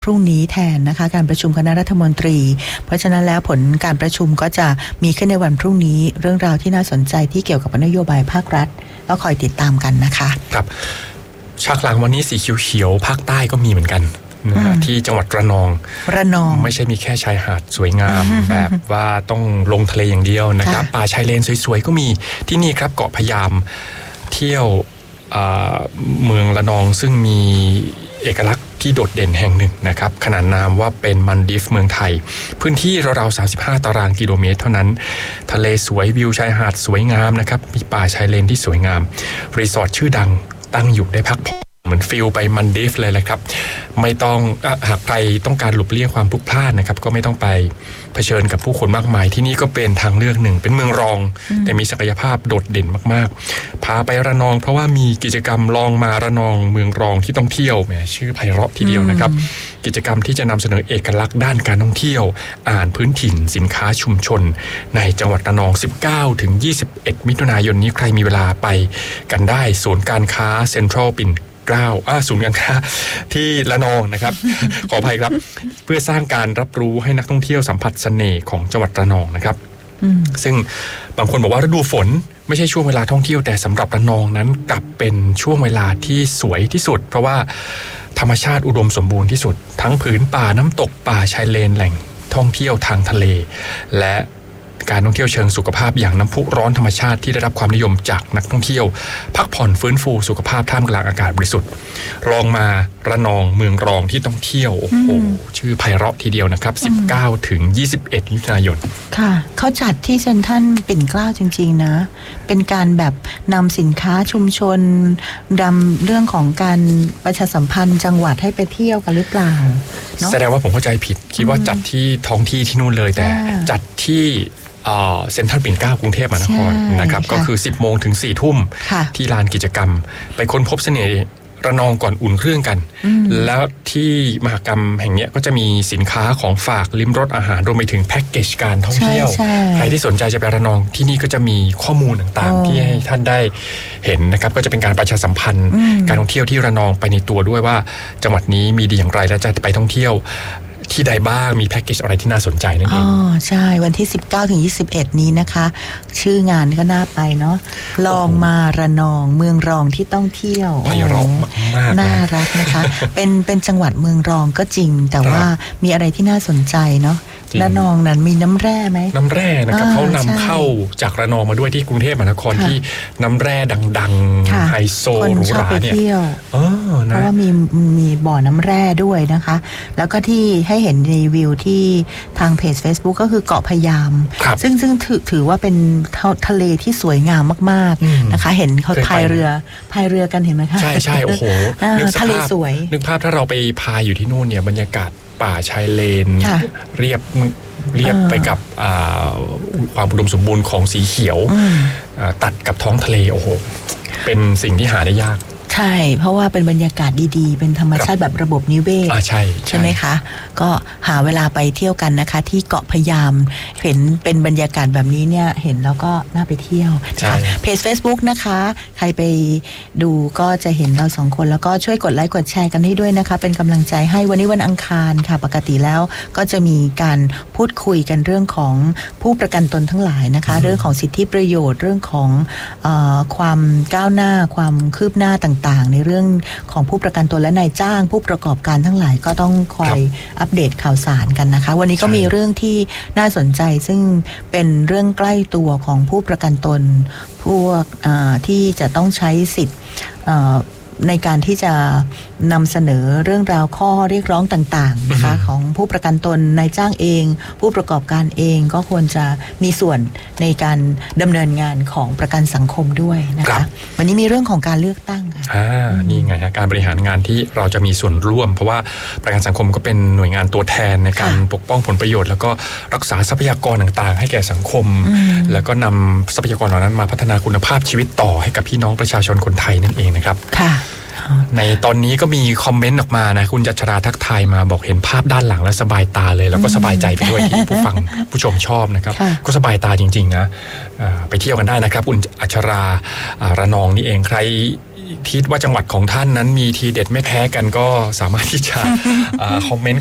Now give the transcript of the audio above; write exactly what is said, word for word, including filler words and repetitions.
รุ่งนี้แทนนะคะการประชุมคณะรัฐมนตรีเพราะฉะนั้นแล้วผลการประชุมก็จะมีขึ้นในวันพรุ่งนี้เรื่องราวที่น่าสนใจที่เกี่ยวกับนโยบายภาครัฐก็คอยติดตามกันนะคะครับฉากหลังวันนี้สีเขียวๆภาคใต้ก็มีเหมือนกันนะที่จังหวัดระนองระนองไม่ใช่มีแค่ชายหาดสวยงามแบบว่าต้องลงทะเลอย่างเดียวนะครับป่าชายเลนสวยๆก็มีที่นี่ครับเกาะพะยามเที่ยวเมืองระนองซึ่งมีเอกลักษณ์ที่โดดเด่นแห่งหนึ่งนะครับขนานนามว่าเป็นมันดิฟเมืองไทยพื้นที่ราวๆสามสิบห้าตารางกิโลเมตรเท่านั้นทะเลสวยวิวชายหาดสวยงามนะครับมีป่าชายเลนที่สวยงามรีสอร์ทชื่อดังตั้งอยู่ได้พักผ่อนเหมือนฟิลไปมันดิฟเลยแหละครับไม่ต้องหากใครต้องการหลบเลี่ยงความพลุกพล่านนะครับก็ไม่ต้องไปเผชิญกับผู้คนมากมายที่นี่ก็เป็นทางเลือกหนึ่งเป็นเมืองรองแต่มีศักยภาพโดดเด่นมากๆพาไประนองเพราะว่ามีกิจกรรมลองมาระนองเมืองรองที่ต้องเที่ยวแหมชื่อไพเราะทีเดียวนะครับกิจกรรมที่จะนำเสนอเอกลักษณ์ด้านการท่องเที่ยวอ่านพื้นถิ่นสินค้าชุมชนในจังหวัดระนอง สิบเก้าถึงยี่สิบเอ็ด มิถุนายนนี้ใครมีเวลาไปกันได้ศูนย์การค้าเซ็นทรัลปิ่นเกล้าอ่าศูนย์การค้าที่ระนองนะครับ ขออภัยครับเพื่อสร้างการรับรู้ให้นักท่องเที่ยวสัมผัสเสน่ห์ของจังหวัดระนองนะครับซึ่งบางคนบอกว่าฤดูฝนไม่ใช่ช่วงเวลาท่องเที่ยวแต่สำหรับระนองนั้นกลับเป็นช่วงเวลาที่สวยที่สุดเพราะว่าธรรมชาติอุดมสมบูรณ์ที่สุดทั้งผืนป่าน้ำตกป่าชายเลนแหล่งท่องเที่ยวทางทะเลและการท่องเที่ยวเชิงสุขภาพอย่างน้ำพุร้อนธรรมชาติที่ได้รับความนิยมจากนักท่องเที่ยวพักผ่อนฟื้นฟูสุขภาพท่ามกลางอากาศบริสุทธิ์รองมาระนองเมืองรองที่ต้องเที่ยวโอ้โหชื่อไพเราะทีเดียวนะครับสิบเก้าถึงยี่สิบเอ็ดมิถุนายนค่ะเขาจัดที่เซ็นทรัลปิ่นเกล้าจริงๆนะเป็นการแบบนำสินค้าชุมชนดำเรื่องของการประชาสัมพันธ์จังหวัดให้ไปเที่ยวกันหรือเปล่าแสดงว่าผมเข้าใจผิดคิดว่าจัดที่ท้องที่ที่นู่นเลยแต่จัดที่เซ็นทรัลปิ่นเกล้ากรุงเทพมหานครนะครับก็คือสิบโมงถึงสี่ทุ่มที่ลานกิจกรรมไปค้นพบเสน่ห์ระนองก่อนอุ่นเครื่องกันแล้วที่มหกรรมแห่งนี้ก็จะมีสินค้าของฝากลิ้มรสอาหารรวมไปถึงแพ็กเกจการท่องเที่ยวใครที่สนใจจะไประนองที่นี่ก็จะมีข้อมูลต่างๆที่ให้ท่านได้เห็นนะครับก็จะเป็นการประชาสัมพันธ์การท่องเที่ยวที่ระนองไปในตัวด้วยว่าจังหวัดนี้มีดีอย่างไรและจะไปท่องเที่ยวที่ใดบ้างมีแพ็กเกจอะไรที่น่าสนใจนั่นเองอ๋อใช่วันที่สิบเก้าถึงยี่สิบเอ็ดนี้นะคะชื่องานก็น่าไปเนาะลองมาระนองเมืองรองที่ต้องเที่ยวไพเราะมากๆน่ารักนะคะเป็นเป็นจังหวัดเมืองรองก็จริงแต่ว่ามีอะไรที่น่าสนใจเนาะระนองนั้นมีน้ำแร่ไหมน้ำแร่นะครับเขานำเข้าจากระนองมาด้วยที่กรุงเทพมหานครที่น้ำแร่ดังๆไฮโซหรูหราเนี่ยเพราะว่ามีมีบ่อน้ำแร่ด้วยนะคะแล้วก็ที่ให้เห็นรีวิวที่ทางเพจ Facebook ก็คือเกาะพะยามซึ่งซึ่งถือถือว่าเป็นทะเลที่สวยงามมากๆนะคะเห็นเขาพายเรือพายเรือกันเห็นไหมคะใช่ใช่โอ้โหทะเลสวยนึกภาพถ้าเราไปพายอยู่ที่นู่นเนี่ยบรรยากาศป่าชายเลนเรียบเรียบไปกับความอุดมสมบูรณ์ของสีเขียวตัดกับท้องทะเลโอ้โหเป็นสิ่งที่หาได้ยากใช่เพราะว่าเป็นบรรยากาศดีๆเป็นธรรมชาติแบบระบบนิเวศใช่ใช่ไหมคะก็หาเวลาไปเที่ยวกันนะคะที่เกาะพะยามเห็นเป็นบรรยากาศแบบนี้เนี่ยเห็นแล้วก็น่าไปเที่ยวนะคะเพจ Facebook นะคะใครไปดูก็จะเห็นเราสองคนแล้วก็ช่วยกดไลค์กดแชร์กันให้ด้วยนะคะเป็นกำลังใจให้วันนี้วันอังคารค่ะปกติแล้วก็จะมีการพูดคุยกันเรื่องของผู้ประกันตนทั้งหลายนะคะเรื่องของสิทธิประโยชน์เรื่องของเอ่อความก้าวหน้าความคืบหน้าต่างต่างๆในเรื่องของผู้ประกันตนและนายจ้างผู้ประกอบการทั้งหลายก็ต้องคอยอัปเดตข่าวสารกันนะคะวันนี้ก็มีเรื่องที่น่าสนใจซึ่งเป็นเรื่องใกล้ตัวของผู้ประกันตนพวกที่จะต้องใช้สิทธิ์ในการที่จะนำเสนอเรื่องราวข้อเรียกร้องต่างๆนะคะของผู้ประกันตนนายจ้างเองผู้ประกอบการเองก็ควรจะมีส่วนในการดำเนินงานของประกันสังคมด้วยนะคะวันนี้มีเรื่องของการเลือกตั้งค่ะอ่านี่ไงฮะการบริหารงานที่เราจะมีส่วนร่วมเพราะว่าประกันสังคมก็เป็นหน่วยงานตัวแทนในการปกป้องผลประโยชน์แล้วก็รักษาทรัพยากรต่างๆให้แก่สังคมแล้วก็นำทรัพยากรเหล่านั้นมาพัฒนาคุณภาพชีวิตต่อให้กับพี่น้องประชาชนคนไทยนั่นเองนะครับค่ะในตอนนี้ก็มีคอมเมนต์ออกมานะคุณจัชราทักทายมาบอกเห็นภาพด้านหลังแล้วสบายตาเลยแล้วก็สบายใจไปด้วยที่ผู้ฟังผู้ชมชอบนะครับก็สบายตาจริงๆนะไปเที่ยวกันได้นะครับคุณอัชราระนองนี่เองใครคิดว่าจังหวัดของท่านนั้นมีทีเด็ดไม่แพ้กันก็สามารถที่จะคอมเมนต์